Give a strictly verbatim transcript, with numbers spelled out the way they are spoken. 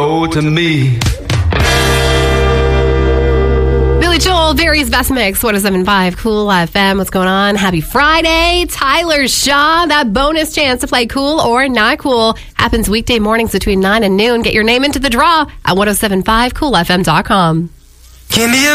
Oh, to me. Billy Joel, Barry's Best Mix, one oh seven point five Cool F M. What's going on? Happy Friday. Tyler Shaw, that bonus chance to play Cool or Not Cool happens weekday mornings between nine and noon. Get your name into the draw at ten seventy-five cool f m dot com. Can you